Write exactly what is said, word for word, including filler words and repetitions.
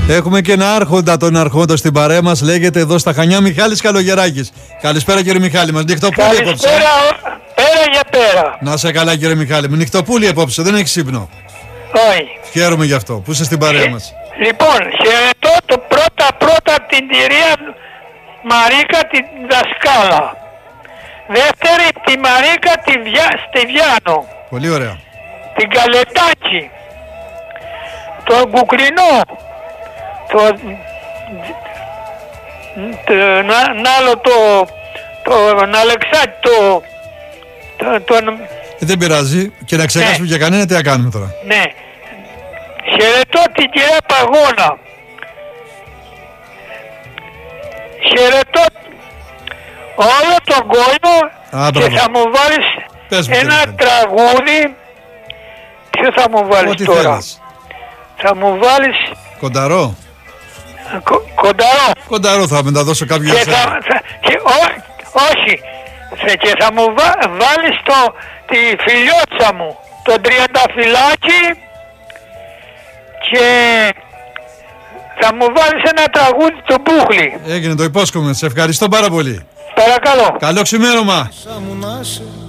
Έχουμε και ένα άρχοντα των αρχόντων στην παρέα μας. Λέγεται εδώ στα Χανιά Μιχάλης Καλογεράκης. Καλησπέρα κύριε Μιχάλη μας. Νυχτοπούλη απόψε. Καλησπέρα, πέρα για πέρα. Να σε καλά κύριε Μιχάλη. Νυχτοπούλη απόψε, δεν έχει ύπνο. Όχι. Χαίρομαι γι' αυτό που είσαι στην παρέα μας. Λοιπόν, χαιρετώ το πρώτα πρώτα την κυρία Μαρίκα την δασκάλα. Δεύτερη τη Μαρίκα τη Βιά, στη Βιάνο. Πολύ ωραία. Την Καλετάκη. Τον Κουκρινό. Το, το, να, να άλλο το, τον Αλεξάκη το, το, τον... Ε, δεν πειράζει και να ξεχάσουμε ναι. για κανένα τι θα κάνουμε τώρα. Ναι. Χαιρετώ την κυρία Παγώνα. Χαιρετώ όλο τον κόσμο. Α, και θα μου βάλεις Πες ένα μου, τραγούδι. Ποιο θα μου βάλεις Ό, τώρα θέλεις. Θα μου βάλεις Κονταρό. Κο, κονταρό. Κονταρό θα μεταδώσω κάποιο και θα, θα, και, ό, όχι θα, και θα μου βά, βάλεις το, τη φιλιότσα μου, το τριανταφυλάκι, και θα μου βάλεις ένα τραγούδι του Μπούχλη. Έγινε, το υπόσχομαι. Σε ευχαριστώ πάρα πολύ. Παρακαλώ. Καλό ξημέρωμα.